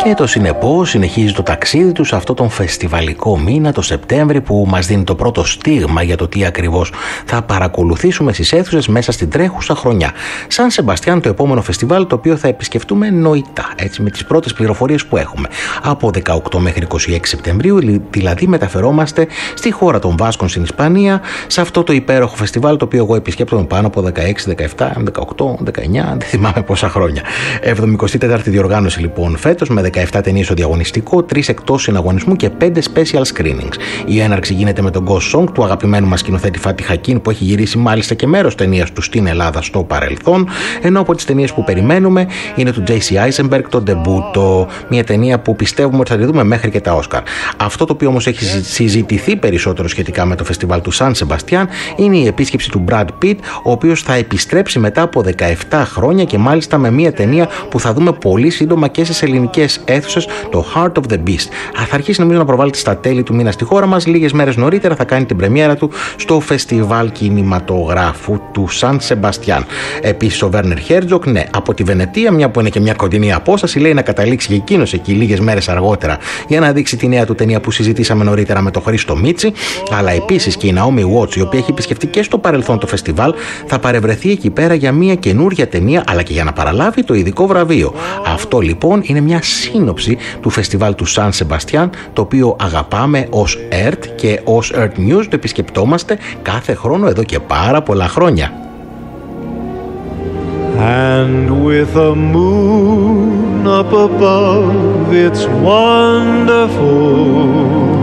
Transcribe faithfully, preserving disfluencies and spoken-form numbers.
Και το συνεπώς συνεχίζει το ταξίδι του σε αυτό τον φεστιβαλικό μήνα, το Σεπτέμβρη, που μας δίνει το πρώτο στίγμα για το τι ακριβώς θα παρακολουθήσουμε στις αίθουσες μέσα στην τρέχουσα χρονιά. Σαν Σεμπαστιάν, το επόμενο φεστιβάλ, το οποίο θα επισκεφτούμε νοητά, έτσι, με τις πρώτες πληροφορίες που έχουμε. Από δεκαοκτώ μέχρι είκοσι έξι Σεπτεμβρίου, δηλαδή μεταφερόμαστε στη χώρα των Βάσκων στην Ισπανία, σε αυτό το υπέροχο φεστιβάλ, το οποίο εγώ επισκέπτομαι πάνω από δεκαέξι, δεκαεπτά, δεκαοκτώ, δεκαεννιά, δεν θυμάμαι πόσα χρόνια. εβδομηκοστή τέταρτη διοργάνωση λοιπόν φέτος, με δεκαεπτά ταινίες στο διαγωνιστικό, τρεις εκτός συναγωνισμού και πέντε special screenings. Η έναρξη γίνεται με τον Ghost Song του αγαπημένου μας σκηνοθέτη Φάτι Χακίν, που έχει γυρίσει μάλιστα και μέρος ταινίας του στην Ελλάδα στο παρελθόν, ενώ από τις ταινίες που περιμένουμε είναι του τζέι σι Eisenberg, το Ντεμπούτο, μια ταινία που πιστεύουμε ότι θα τη δούμε μέχρι και τα Όσκαρ. Αυτό το οποίο όμως έχει συζητηθεί περισσότερο σχετικά με το φεστιβάλ του Σαν Σεμπαστιάν είναι η επίσκεψη του Brad Pitt, ο οποίος θα επιστρέψει μετά από δεκαεπτά χρόνια και μάλιστα με μια ταινία που θα δούμε πολύ σύντομα και στις ελληνικές αίθουσες, το Heart of the Beast. Θα αρχίσει νομίζω να προβάλλεται στα τέλη του μήνα στη χώρα μας. Λίγες μέρες νωρίτερα θα κάνει την πρεμιέρα του στο φεστιβάλ κινηματογράφου του Σαν Σεμπαστιάν. Επίσης ο Βέρνερ Χέρτζοκ, ναι, από τη Βενετία, μια που είναι και μια κοντινή απόσταση, λέει να καταλήξει και εκείνος εκεί λίγες μέρες αργότερα για να δείξει τη νέα του ταινία που συζητήσαμε νωρίτερα με τον Χρήστο Μίτσι. Αλλά επίσης και η Naomi Watts, η οποία έχει επισκεφτεί και στο παρελθόν το φεστιβάλ, θα παρευρεθεί εκεί πέρα για μια καινούργια ταινία, αλλά και για να παραλάβει το ειδικό βραβείο. Αυτό λοιπόν είναι μια σύνοψη του φεστιβάλ του Σαν Σεμπαστιάν, το οποίο αγαπάμε ως ΕΡΤ και ως ΕΡΤ News το επισκεπτόμαστε κάθε χρόνο εδώ και πάρα πολλά χρόνια. And with a moon up above, it's wonderful